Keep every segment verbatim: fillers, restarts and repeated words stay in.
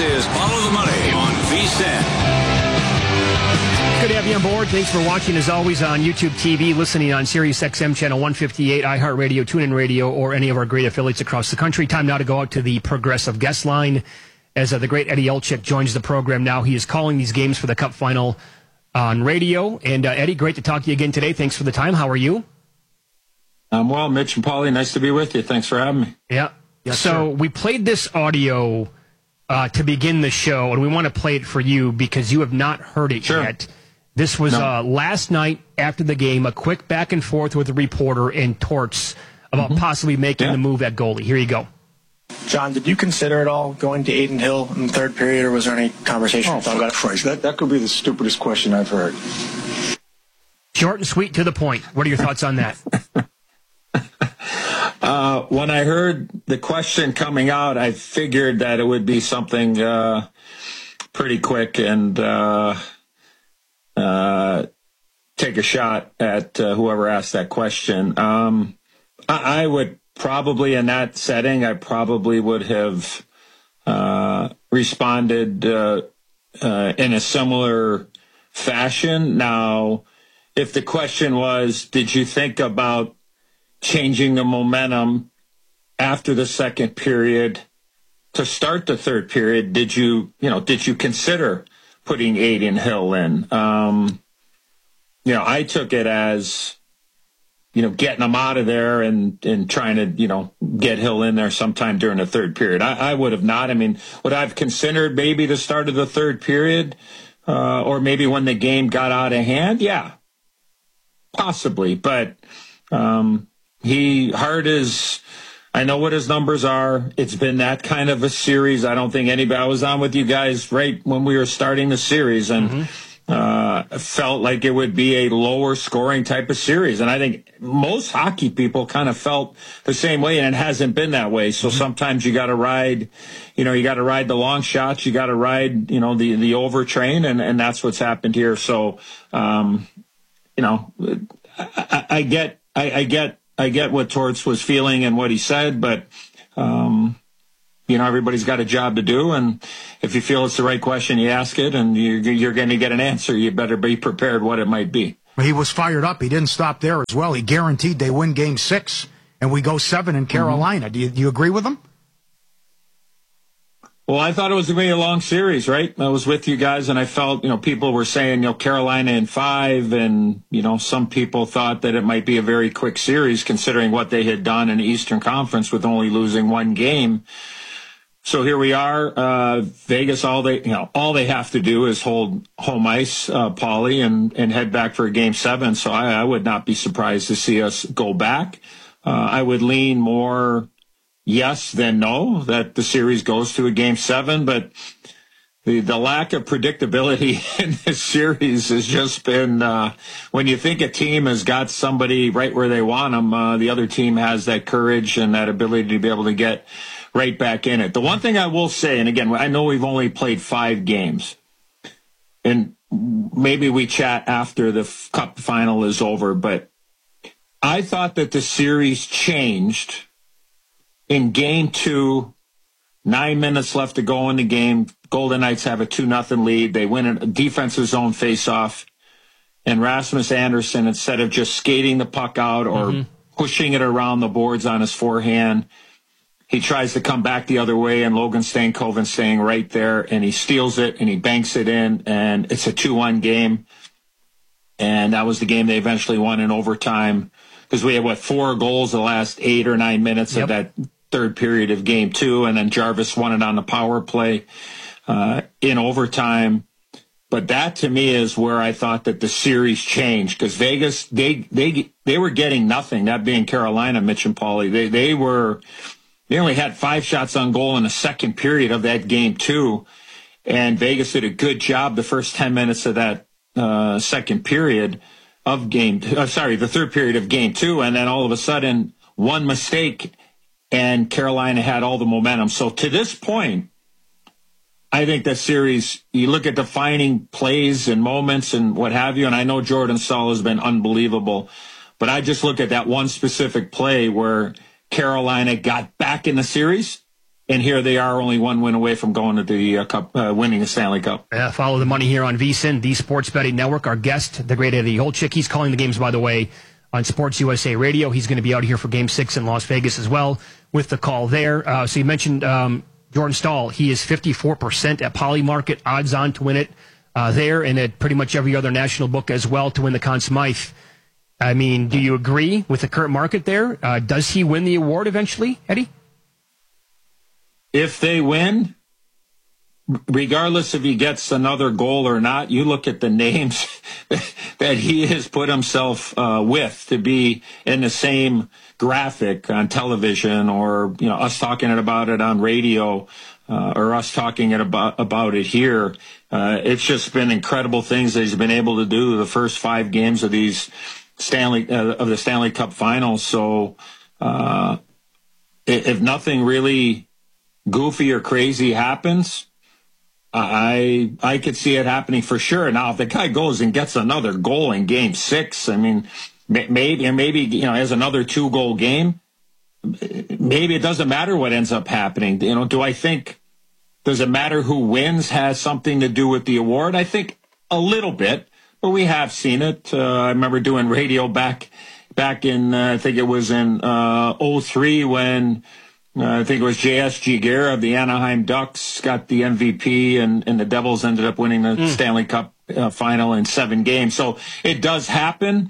is Follow the Money on V S I N. Good to have you on board. Thanks for watching, as always, on YouTube T V, listening on Sirius X M Channel one fifty-eight, iHeartRadio, TuneIn Radio, or any of our great affiliates across the country. Time now to go out to the Progressive guest line as uh, the great Eddie Olczyk joins the program now. He is calling these games for the Cup final on radio. And, uh, Eddie, great to talk to you again today. Thanks for the time. How are you? I'm well, Mitch and Paulie. Nice to be with you. Thanks for having me. Yeah. Yes, so sir. We played this audio uh, to begin the show, and we want to play it for you because you have not heard it sure. yet. This was no. uh, last night after the game, a quick back and forth with the reporter and Torts about mm-hmm. possibly making yeah. the move at goalie. Here you go. John, did you consider at all going to Adin Hill in the third period, or was there any conversation oh, about Christ. That, that could be the stupidest question I've heard. Short and sweet, to the point. What are your thoughts on that? uh, when I heard the question coming out, I figured that it would be something uh, pretty quick and uh, uh, take a shot at uh, whoever asked that question. Um, I, I would probably, in that setting, I probably would have uh, responded uh, uh, in a similar fashion. Now, if the question was, did you think about changing the momentum after the second period to start the third period? Did you, you know, did you consider putting Adin Hill in? Um, you know, I took it as, you know, getting him out of there and, and trying to, you know, get Hill in there sometime during the third period. I, I would have not. I mean, would I have considered maybe the start of the third period uh, or maybe when the game got out of hand? Yeah, possibly. But um, he, Hart is, I know what his numbers are. It's been that kind of a series. I don't think anybody, I was on with you guys right when we were starting the series and mm-hmm. uh, felt like it would be a lower scoring type of series. And I think most hockey people kind of felt the same way, and it hasn't been that way. So mm-hmm. sometimes you got to ride, you know, you got to ride the long shots. You got to ride, you know, the, the over train. And, and that's what's happened here. So, um, you know, I, I get, I, I get, I get what Torts was feeling and what he said, but, um, you know, everybody's got a job to do. And if you feel it's the right question, you ask it and you're, you're going to get an answer. You better be prepared what it might be. He was fired up. He didn't stop there as well. He guaranteed they win game six and we go seven in Carolina. Mm-hmm. Do you, do you agree with him? Well, I thought it was going to be a long series, right? I was with you guys, and I felt, you know, people were saying, you know, Carolina in five, and, you know, some people thought that it might be a very quick series considering what they had done in the Eastern Conference with only losing one game. So here we are, uh, Vegas, all they, you know, all they have to do is hold home ice, uh, Paulie, and, and head back for a game seven. So I, I would not be surprised to see us go back. Uh, I would lean more yes, then no, that the series goes to a game seven, but the, the lack of predictability in this series has just been, uh, when you think a team has got somebody right where they want them, uh, the other team has that courage and that ability to be able to get right back in it. The one thing I will say, and again, I know we've only played five games, and maybe we chat after the Cup final is over, but I thought that the series changed in game two, nine minutes left to go in the game. Golden Knights have a two nothing lead. They win a defensive zone faceoff. And Rasmus Andersson, instead of just skating the puck out or mm-hmm. pushing it around the boards on his forehand, he tries to come back the other way, and Logan Stankoven staying right there, and he steals it, and he banks it in, and it's a two one game. And that was the game they eventually won in overtime, because we had, what, four goals the last eight or nine minutes yep. of that third period of game two, and then Jarvis won it on the power play uh, in overtime. But that, to me, is where I thought that the series changed, because Vegas, they they they were getting nothing, that being Carolina, Mitch and Paulie. They, they were, they only had five shots on goal in the second period of that game two, and Vegas did a good job the first ten minutes of that uh, second period of game, uh, sorry, the third period of game two, and then all of a sudden, one mistake, and Carolina had all the momentum. So to this point, I think that series, you look at defining plays and moments and what have you, and I know Jordan Staal has been unbelievable, but I just look at that one specific play where Carolina got back in the series, and here they are, only one win away from going to the uh, cup, uh, winning the Stanley Cup. Uh, follow the money here on VSiN, the Sports Betting Network. Our guest, the great Eddie Olczyk, he's calling the games, by the way, on Sports U S A Radio. He's going to be out here for Game Six in Las Vegas as well with the call there. Uh, so you mentioned um, Jordan Staal. He is fifty-four percent at Polymarket, odds on to win it uh, there, and at pretty much every other national book as well to win the Conn Smythe. I mean, do you agree with the current market there? Uh, does he win the award eventually, Eddie? If they win, regardless if he gets another goal or not, you look at the names that he has put himself uh, with to be in the same graphic on television, or you know us talking about it on radio, uh, or us talking it about about it here. Uh, it's just been incredible things that he's been able to do the first five games of these Stanley uh, of the Stanley Cup Finals. So uh, if nothing really goofy or crazy happens, I I could see it happening for sure. Now, if the guy goes and gets another goal in Game Six, I mean, maybe and maybe you know has another two goal game, maybe it doesn't matter what ends up happening. You know, do I think does it matter who wins has something to do with the award? I think a little bit, but we have seen it. Uh, I remember doing radio back back in uh, I think it was in uh, oh three when. Uh, I think it was J S Giguère of the Anaheim Ducks got the M V P, and, and the Devils ended up winning the mm. Stanley Cup uh, final in seven games. So it does happen.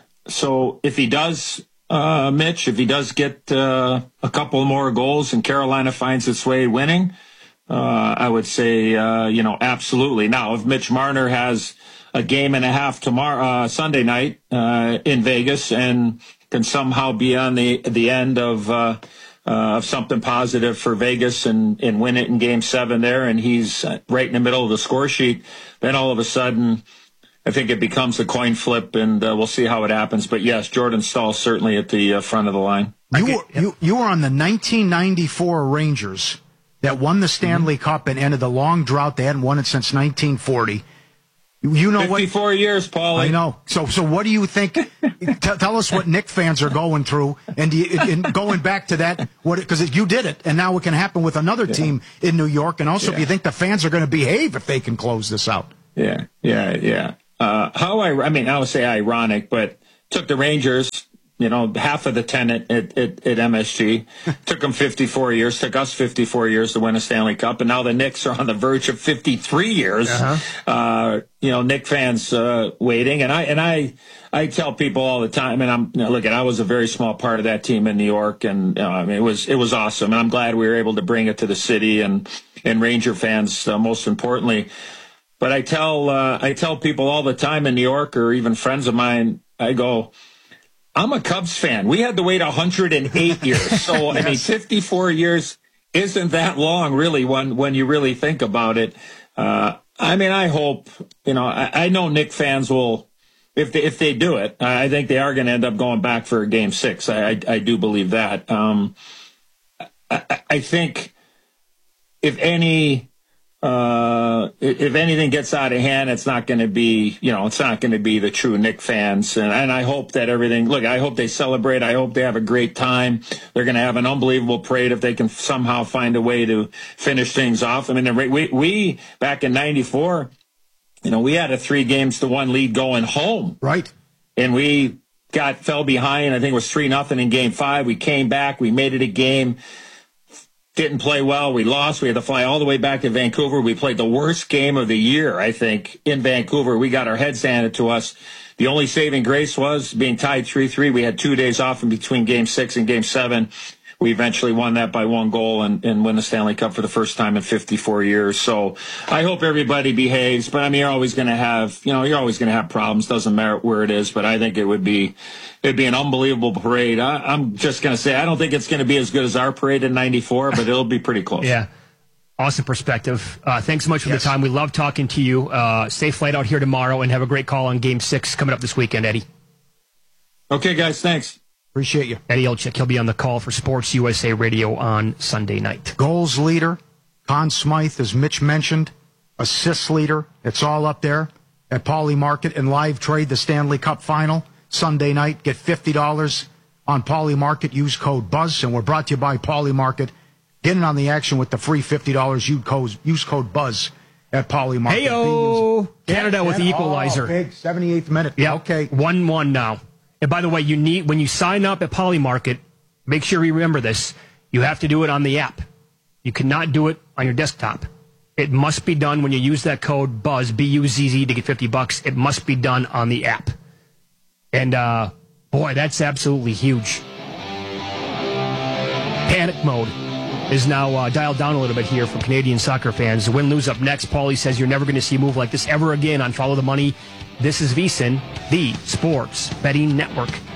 So if he does, uh, Mitch, if he does get uh, a couple more goals and Carolina finds its way winning, uh, I would say, uh, you know, absolutely. Now, if Mitch Marner has a game and a half tomorrow, uh, Sunday night uh, in Vegas, and can somehow be on the the end of uh, Uh, of something positive for Vegas and, and win it in Game Seven there, and he's right in the middle of the score sheet, then all of a sudden, I think it becomes a coin flip, and uh, we'll see how it happens. But yes, Jordan Staal certainly at the uh, front of the line. You were, you, you were on the nineteen ninety-four Rangers that won the Stanley mm-hmm. Cup and ended the long drought. They hadn't won it since nineteen forty. You know what? fifty-four years, Paulie. I know. So, so what do you think? t- tell us what Knick fans are going through, and, do you, and going back to that, what because you did it, and now it can happen with another yeah. team in New York. And also, yeah. if you think the fans are going to behave if they can close this out. Yeah, yeah, yeah. Uh, how I, I mean, I would say ironic, but took the Rangers. You know, half of the tenant at, at, at M S G. Took them fifty-four years. Took us fifty-four years to win a Stanley Cup. And now the Knicks are on the verge of fifty-three years. Uh-huh. Uh, you know, Knick fans uh, waiting. And I and I I tell people all the time, and I'm you know, look, I was a very small part of that team in New York. And uh, I mean, it was it was awesome. And I'm glad we were able to bring it to the city and, and Ranger fans, uh, most importantly. But I tell uh, I tell people all the time in New York, or even friends of mine, I go, I'm a Cubs fan. We had to wait one hundred eight years. So, yes. I mean, fifty-four years isn't that long, really, when, when you really think about it. Uh, I mean, I hope, you know, I, I know Knick fans will, if they, if they do it, I think they are going to end up going back for Game Six. I, I, I do believe that. Um, I, I think if any, Uh, if anything gets out of hand, it's not going to be, you know, it's not going to be the true Knick fans. And, and I hope that everything, look, I hope they celebrate. I hope they have a great time. They're going to have an unbelievable parade if they can somehow find a way to finish things off. I mean, we, we back in ninety-four, you know, we had a three games to one lead going home. Right. And we got, fell behind. I think it was three nothing in game five. We came back. We made it a game. Didn't play well. We lost. We had to fly all the way back to Vancouver. We played the worst game of the year, I think, in Vancouver. We got our heads handed to us. The only saving grace was being tied three three. We had two days off in between Game six and Game seven. We eventually won that by one goal and, and win the Stanley Cup for the first time in fifty-four years. So I hope everybody behaves. But, I mean, you're always going to have, you know, you're always going to have problems. Doesn't matter where it is. But I think it would be, it'd be an unbelievable parade. I, I'm just going to say, I don't think it's going to be as good as our parade in ninety-four, but it'll be pretty close. Yeah. Awesome perspective. Uh, thanks so much for yes. the time. We love talking to you. Uh, safe flight out here tomorrow, and have a great call on Game six coming up this weekend, Eddie. Okay, guys. Thanks. Appreciate you. Eddie Olczyk, he'll be on the call for Sports U S A Radio on Sunday night. Goals leader, Conn Smythe, as Mitch mentioned. Assists leader, it's all up there at Polymarket. And live trade the Stanley Cup Final Sunday night. Get fifty dollars on Polymarket. Use code BUZZ. And we're brought to you by Polymarket Get in on the action with the free fifty dollars use code, use code BUZZ at Polymarket. Heyo, Canada yeah, with the equalizer. Oh, big seventy-eighth minute. Yeah, okay. one one now. And by the way, you need when you sign up at Polymarket, make sure you remember this. You have to do it on the app. You cannot do it on your desktop. It must be done when you use that code BUZZ, B U Z Z, to get fifty bucks. It must be done on the app. And, uh, boy, that's absolutely huge. Panic mode is now uh, dialed down a little bit here for Canadian soccer fans. Win, lose up next. Paulie says you're never going to see a move like this ever again on Follow the Money. This is VSiN, the Sports Betting Network.